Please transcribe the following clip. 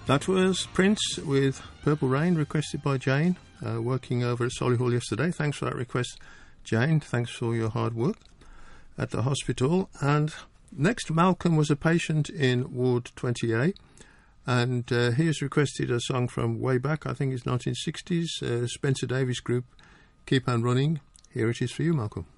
That was Prince with Purple Rain, requested by Jane, working over at Solihull yesterday. Thanks for that request, Jane. Thanks for your hard work at the hospital. And next, Malcolm was a patient in Ward 20A, and he has requested a song from way back, I think it's 1960s, Spencer Davis Group, Keep On Running. Here it is for you, Malcolm.